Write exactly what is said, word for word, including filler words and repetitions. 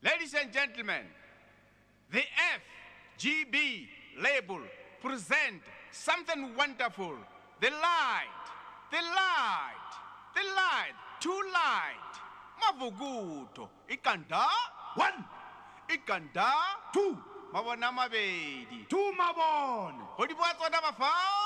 Ladies and gentlemen, the F G B label present something wonderful. The light, the light, the light, two light. Mavuguto, ikanda, One, ikanda, two, mabona mabedi. two mabone. Hodi bwatso na bafana.